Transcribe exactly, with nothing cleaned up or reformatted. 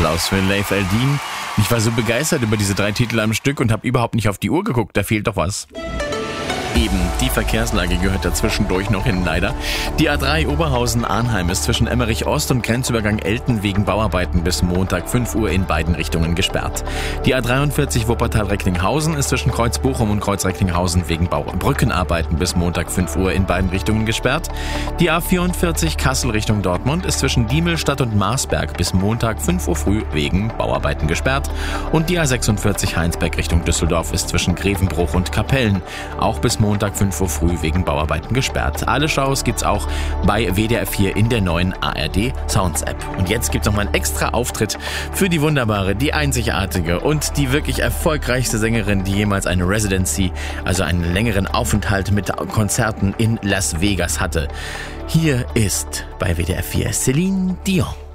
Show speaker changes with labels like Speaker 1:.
Speaker 1: Applaus für Leif Eldin. Ich war so begeistert über diese drei Titel am Stück und habe überhaupt nicht auf die Uhr geguckt, da fehlt doch was. Eben, die Verkehrslage gehört dazwischendurch noch hin, leider. Die A drei Oberhausen-Arnheim ist zwischen Emmerich Ost und Grenzübergang Elten wegen Bauarbeiten bis Montag fünf Uhr in beiden Richtungen gesperrt. Die A dreiundvierzig Wuppertal-Recklinghausen ist zwischen Kreuz Bochum und Kreuz Recklinghausen wegen Bau- und Brückenarbeiten bis Montag fünf Uhr in beiden Richtungen gesperrt. Die A vierundvierzig Kassel Richtung Dortmund ist zwischen Diemelstadt und Marsberg bis Montag fünf Uhr früh wegen Bauarbeiten gesperrt. Und die A sechsundvierzig Heinsberg Richtung Düsseldorf ist zwischen Grevenbruch und Kapellen auch bis Montag fünf Uhr früh wegen Bauarbeiten gesperrt. Alle Shows gibt's auch bei W D R vier in der neuen A R D Sounds App. Und jetzt gibt's noch mal einen extra Auftritt für die wunderbare, die einzigartige und die wirklich erfolgreichste Sängerin, die jemals eine Residency, also einen längeren Aufenthalt mit Konzerten in Las Vegas hatte. Hier ist bei W D R vier Celine Dion.